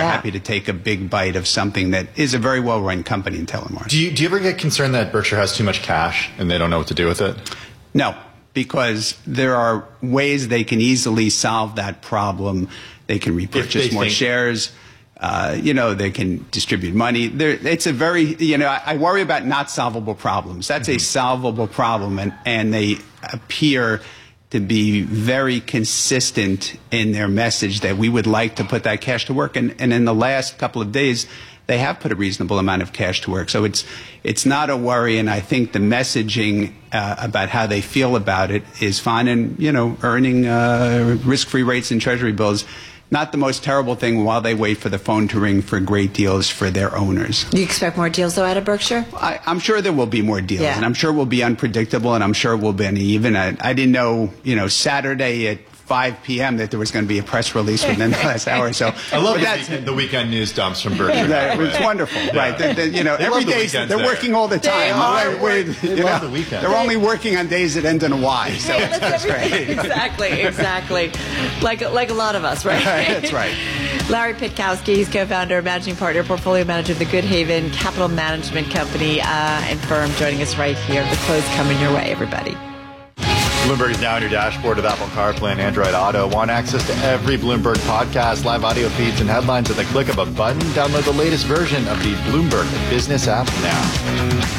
happy to take a big bite of something that is a very well-run company in Telemar. Do you ever get concerned that Berkshire has too much cash and they don't know what to do with it? No, because there are ways they can easily solve that problem. They can repurchase more shares. They can distribute money. It's a very, I worry about not solvable problems. That's a solvable problem, and they appear to be very consistent in their message that we would like to put that cash to work. And in the last couple of days, they have put a reasonable amount of cash to work. So it's not a worry, and I think the messaging about how they feel about it is fine. And, earning risk-free rates in Treasury bills, not the most terrible thing while they wait for the phone to ring for great deals for their owners. Do you expect more deals, though, out of Berkshire? I'm sure there will be more deals, and I'm sure it will be unpredictable, and I'm sure it will be uneven. I didn't know, Saturday at 5 p.m. that there was going to be a press release within the last hour. So I love the weekend news dumps from Berkshire. It's wonderful, right? Every day they're working all the time. They love the weekend. They're only working on days that end in a Y. So that's right. Exactly. Like a lot of us, right? That's right. Larry Pitkowski, he's co-founder, managing partner, portfolio manager of the Good Haven Capital Management Company and firm, joining us right here. The close coming your way, everybody. Bloomberg is now on your dashboard of Apple CarPlay and Android Auto. Want access to every Bloomberg podcast, live audio feeds, and headlines at the click of a button? Download the latest version of the Bloomberg Business app now.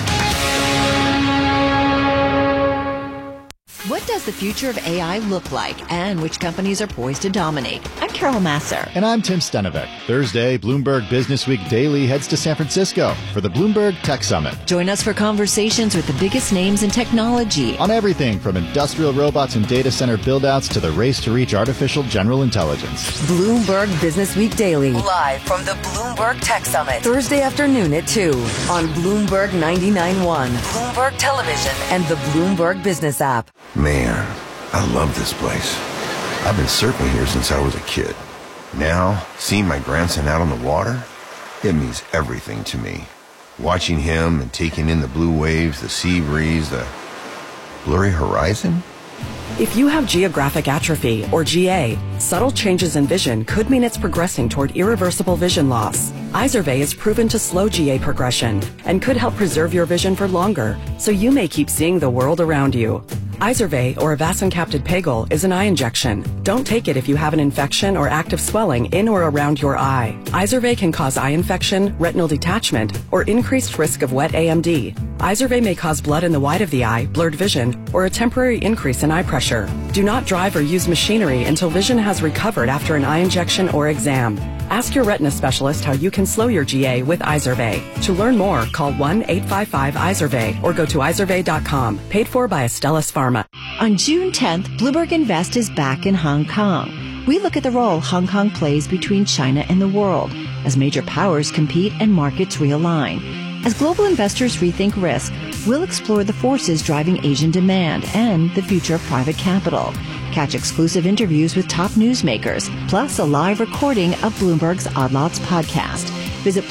What does the future of AI look like, and which companies are poised to dominate? I'm Carol Masser. And I'm Tim Stenovec. Thursday, Bloomberg Business Week Daily heads to San Francisco for the Bloomberg Tech Summit. Join us for conversations with the biggest names in technology. On everything from industrial robots and data center build-outs to the race to reach artificial general intelligence. Bloomberg Business Week Daily. Live from the Bloomberg Tech Summit. Thursday afternoon at 2 on Bloomberg 99.1, Bloomberg Television, and the Bloomberg Business app. Man, I love this place. I've been surfing here since I was a kid. Now, seeing my grandson out on the water, it means everything to me. Watching him and taking in the blue waves, the sea breeze, the blurry horizon. If you have geographic atrophy, or GA, subtle changes in vision could mean it's progressing toward irreversible vision loss. Izervay is proven to slow GA progression and could help preserve your vision for longer, so you may keep seeing the world around you. Izervay, or avacincaptad pegol, is an eye injection. Don't take it if you have an infection or active swelling in or around your eye. Izervay can cause eye infection, retinal detachment, or increased risk of wet AMD. Izervay may cause blood in the white of the eye, blurred vision, or a temporary increase in eye pressure. Do not drive or use machinery until vision has recovered after an eye injection or exam. Ask your retina specialist how you can slow your GA with Izervay. To learn more, call 1-855-IZERVAY or go to izervay.com. Paid for by Astellas Pharma. On June 10th, Bloomberg Invest is back in Hong Kong. We look at the role Hong Kong plays between China and the world as major powers compete and markets realign. As global investors rethink risk, we'll explore the forces driving Asian demand and the future of private capital. Catch exclusive interviews with top newsmakers, plus a live recording of Bloomberg's Odd Lots podcast. Visit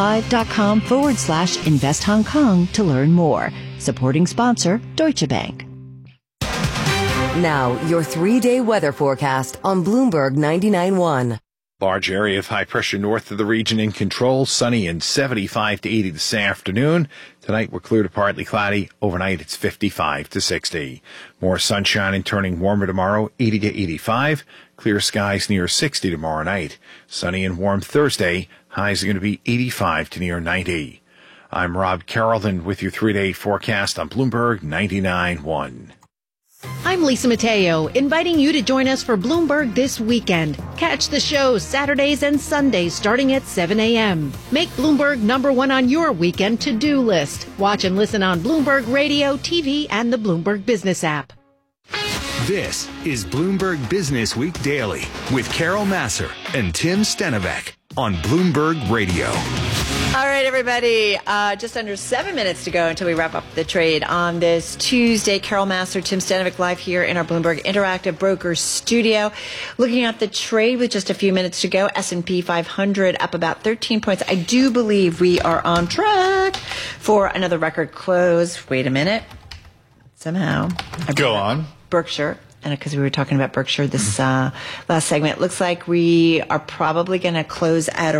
BloombergLive.com/Invest Hong Kong to learn more. Supporting sponsor, Deutsche Bank. Now, your 3-day weather forecast on Bloomberg 99.1. Large area of high pressure north of the region in control. Sunny and 75 to 80 this afternoon. Tonight we're clear to partly cloudy. Overnight it's 55 to 60. More sunshine and turning warmer tomorrow, 80 to 85. Clear skies near 60 tomorrow night. Sunny and warm Thursday. Highs are going to be 85 to near 90. I'm Rob Carrollton with your 3-day forecast on Bloomberg 99.1. I'm Lisa Mateo, inviting you to join us for Bloomberg This Weekend. Catch the show Saturdays and Sundays starting at 7 a.m. Make Bloomberg #1 on your weekend to-do list. Watch and listen on Bloomberg Radio, TV, and the Bloomberg Business app. This is Bloomberg Business Week Daily with Carol Masser and Tim Stenovec on Bloomberg Radio. All right, everybody. Just under 7 minutes to go until we wrap up the trade on this Tuesday. Carol Masser, Tim Stenovec live here in our Bloomberg Interactive Brokers studio. Looking at the trade with just a few minutes to go. S&P 500 up about 13 points. I do believe we are on track for another record close. Wait a minute. Somehow. Go on. Berkshire. And because we were talking about Berkshire this last segment, it looks like we are probably going to close at